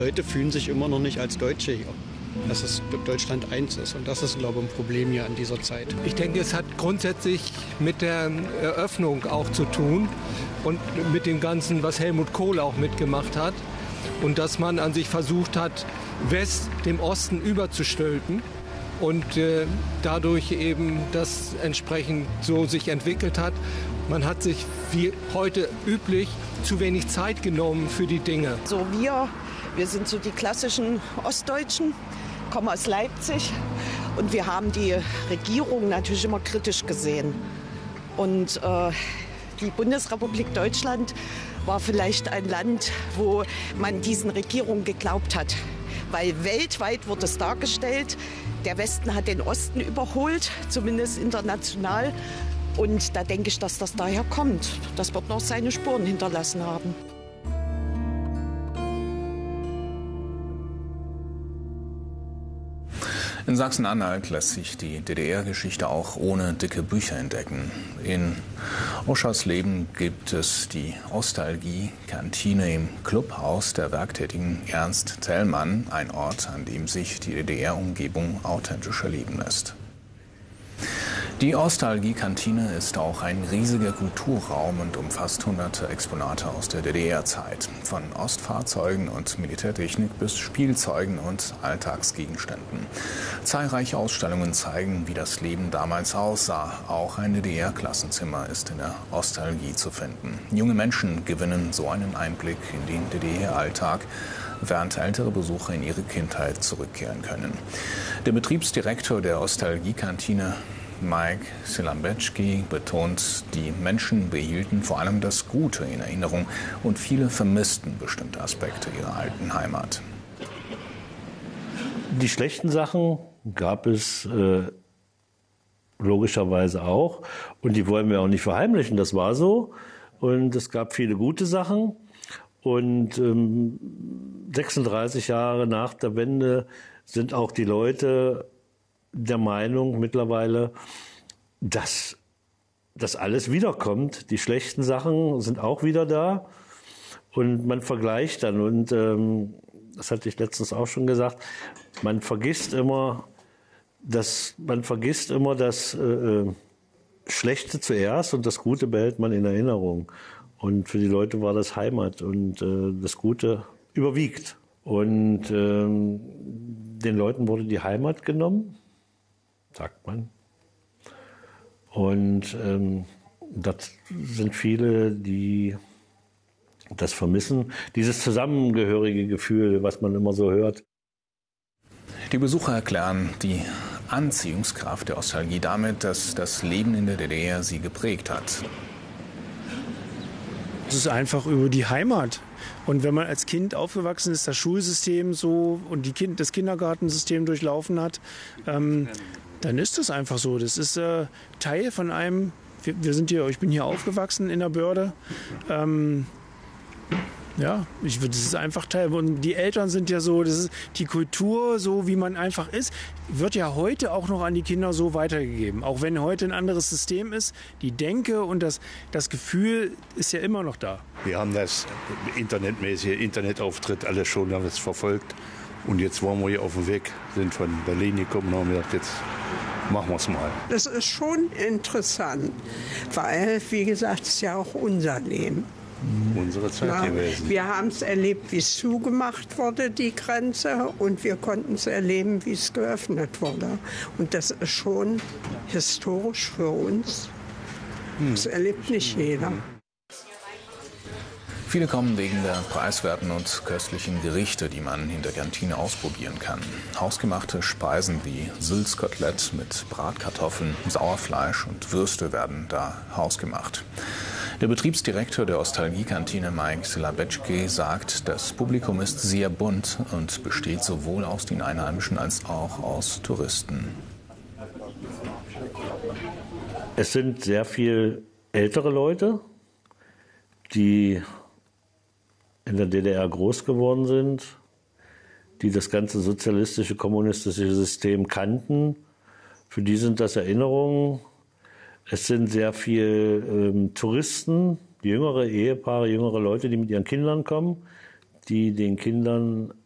Leute fühlen sich immer noch nicht als Deutsche hier, dass es Deutschland eins ist. Und das ist, glaube ich, ein Problem hier an dieser Zeit. Ich denke, es hat grundsätzlich mit der Eröffnung auch zu tun und mit dem Ganzen, was Helmut Kohl auch mitgemacht hat. Und dass man an sich versucht hat, West dem Osten überzustülpen und dadurch eben das entsprechend so sich entwickelt hat. Man hat sich, wie heute üblich, zu wenig Zeit genommen für die Dinge. So wir sind so die klassischen Ostdeutschen, kommen aus Leipzig und wir haben die Regierung natürlich immer kritisch gesehen. Und die Bundesrepublik Deutschland war vielleicht ein Land, wo man diesen Regierungen geglaubt hat. Weil weltweit wird es dargestellt, der Westen hat den Osten überholt, zumindest international. Und da denke ich, dass das daher kommt. Das wird noch seine Spuren hinterlassen haben. In Sachsen-Anhalt lässt sich die DDR-Geschichte auch ohne dicke Bücher entdecken. In Oschersleben gibt es die Ostalgie-Kantine im Clubhaus der werktätigen Ernst Thälmann, ein Ort, an dem sich die DDR-Umgebung authentisch erleben lässt. Die Ostalgie-Kantine ist auch ein riesiger Kulturraum und umfasst hunderte Exponate aus der DDR-Zeit. Von Ostfahrzeugen und Militärtechnik bis Spielzeugen und Alltagsgegenständen. Zahlreiche Ausstellungen zeigen, wie das Leben damals aussah. Auch ein DDR-Klassenzimmer ist in der Ostalgie zu finden. Junge Menschen gewinnen so einen Einblick in den DDR-Alltag, während ältere Besucher in ihre Kindheit zurückkehren können. Der Betriebsdirektor der Ostalgie-Kantine, Mike Silambeczki, betont, die Menschen behielten vor allem das Gute in Erinnerung und viele vermissten bestimmte Aspekte ihrer alten Heimat. Die schlechten Sachen gab es logischerweise auch und die wollen wir auch nicht verheimlichen, das war so. Und es gab viele gute Sachen und 36 Jahre nach der Wende sind auch die Leute der Meinung mittlerweile, dass das alles wiederkommt. Die schlechten Sachen sind auch wieder da und man vergleicht dann. Und das hatte ich letztens auch schon gesagt, man vergisst immer das Schlechte zuerst und das Gute behält man in Erinnerung. Und für die Leute war das Heimat und das Gute überwiegt. Und den Leuten wurde die Heimat genommen, sagt man. Und das sind viele, die das vermissen. Dieses zusammengehörige Gefühl, was man immer so hört. Die Besucher erklären die Anziehungskraft der Ostalgie damit, dass das Leben in der DDR sie geprägt hat. Es ist einfach über die Heimat. Und wenn man als Kind aufgewachsen ist, das Schulsystem so und das Kindergartensystem durchlaufen hat, dann ist das einfach so. Das ist Teil von einem. Ich bin hier aufgewachsen in der Börde. Ja, das ist einfach Teil. Und die Eltern sind ja so, das ist die Kultur, so wie man einfach ist, wird ja heute auch noch an die Kinder so weitergegeben. Auch wenn heute ein anderes System ist, die Denke und das Gefühl ist ja immer noch da. Wir haben das internetmäßige Internetauftritt alles schon alles verfolgt. Und jetzt waren wir hier auf dem Weg, sind von Berlin gekommen und haben gedacht, jetzt machen wir es mal. Das ist schon interessant, weil, wie gesagt, es ist ja auch unser Leben. Unsere Zeit gewesen. Wir haben es erlebt, wie es zugemacht wurde, die Grenze, und wir konnten es erleben, wie es geöffnet wurde. Und das ist schon historisch für uns. Das erlebt nicht jeder. Viele kommen wegen der preiswerten und köstlichen Gerichte, die man in der Kantine ausprobieren kann. Hausgemachte Speisen wie Sülzkotelett mit Bratkartoffeln, Sauerfleisch und Würste werden da hausgemacht. Der Betriebsdirektor der Ostalgie-Kantine, Mike Silambeczki, sagt, das Publikum ist sehr bunt und besteht sowohl aus den Einheimischen als auch aus Touristen. Es sind sehr viel ältere Leute, die in der DDR groß geworden sind, die das ganze sozialistische, kommunistische System kannten. Für die sind das Erinnerungen. Es sind sehr viele Touristen, jüngere Ehepaare, jüngere Leute, die mit ihren Kindern kommen, die den Kindern